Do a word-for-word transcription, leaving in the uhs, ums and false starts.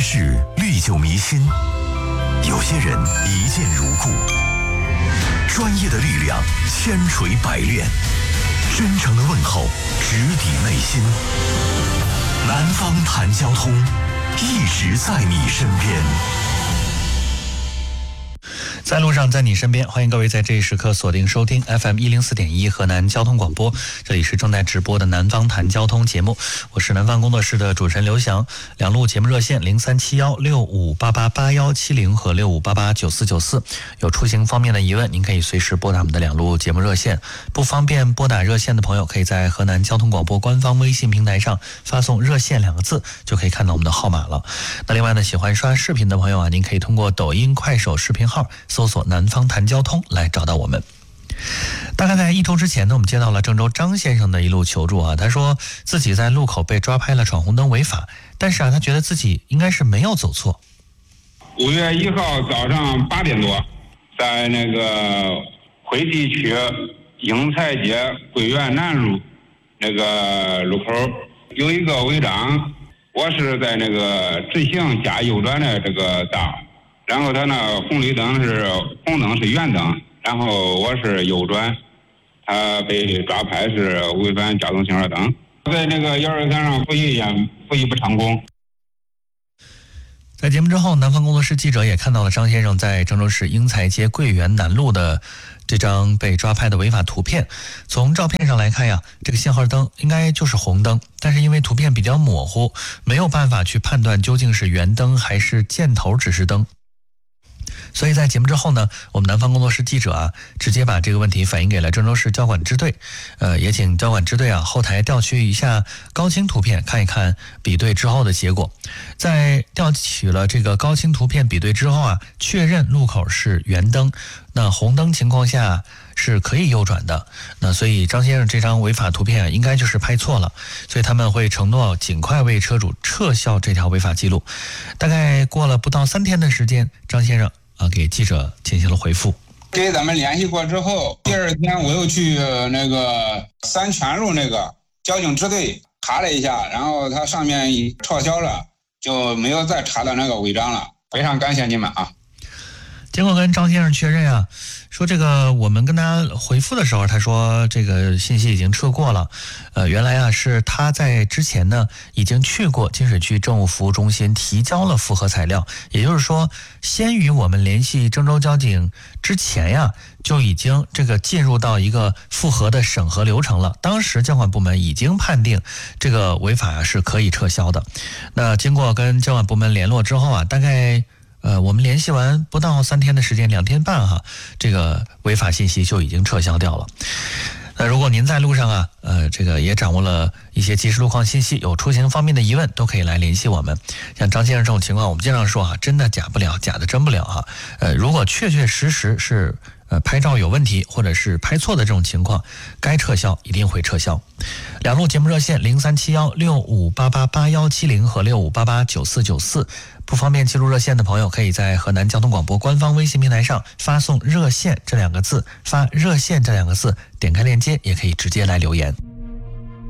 事历久弥新，有些人一见如故。专业的力量千锤百炼，真诚的问候直抵内心。南方谈交通，一直在你身边。 在路上，在你身边，欢迎各位在这一时刻锁定收听 F M 一零四点一河南交通广播，这里是正在直播的南方谈交通节目，我是南方工作室的主持人刘翔。两路节目热线零三七幺六五八八八幺七零和六五八八九四九四，有出行方面的疑问，您可以随时拨打我们的两路节目热线。不方便拨打热线的朋友，可以在河南交通广播官方微信平台上发送热线两个字，就可以看到我们的号码了。那另外呢，喜欢刷视频的朋友啊，您可以通过抖音、快手视频号搜索南方谈交通来找到我们。大概在一周之前呢，我们接到了郑州张先生的一路求助啊，他说自己在路口被抓拍了闯红灯违法，但是啊，他觉得自己应该是没有走错。 五月一号早上八点多，在那个惠济区英才街桂园南路那个路口有一个违章，我是在那个直行加右转的这个道，然后他那红绿灯是红灯是圆灯，然后我是右转，他被抓拍是违反交通信号灯，在那个幺二三上复议复议不成功。 在节目之后，南方工作室记者也看到了张先生在郑州市英才街桂园南路的这张被抓拍的违法图片。从照片上来看呀，这个信号灯应该就是红灯，但是因为图片比较模糊，没有办法去判断究竟是圆灯还是箭头指示灯。所以在节目之后呢，我们南方工作室记者啊，直接把这个问题反映给了郑州市交管支队，呃，也请交管支队啊后台调取一下高清图片，看一看比对之后的结果。在调取了这个高清图片比对之后啊，确认路口是圆灯，那红灯情况下是可以右转的。那所以张先生这张违法图片啊，应该就是拍错了，所以他们会承诺尽快为车主撤销这条违法记录。大概过了不到三天的时间，张先生啊，给记者进行了回复。 给咱们联系过之后，第二天我又去那个三泉路那个交警支队查了一下，然后他上面已撤销了，就没有再查到那个违章了。非常感谢你们啊！ 经过跟张先生确认啊，说这个我们跟他回复的时候，他说这个信息已经撤过了。呃，原来啊是他在之前呢已经去过金水区政务服务中心提交了复核材料，也就是说，先于我们联系郑州交警之前呀，就已经这个进入到一个复核的审核流程了。当时交管部门已经判定这个违法啊是可以撤销的。那经过跟交管部门联络之后啊，大概呃，我们联系完不到三天的时间，两天半哈，这个违法信息就已经撤销掉了。那如果您在路上啊，呃，这个也掌握了一些即时路况信息，有出行方面的疑问，都可以来联系我们。像张先生这种情况，我们经常说啊，真的假不了，假的真不了哈。呃，如果确确实实是呃拍照有问题，或者是拍错的这种情况，该撤销一定会撤销。两路节目热线零三七幺六五八八八幺七零和六五八八九四九四。不方便记录热线的朋友，可以在河南交通广播官方微信平台上发送热线这两个字，发热线这两个字，点开链接也可以直接来留言。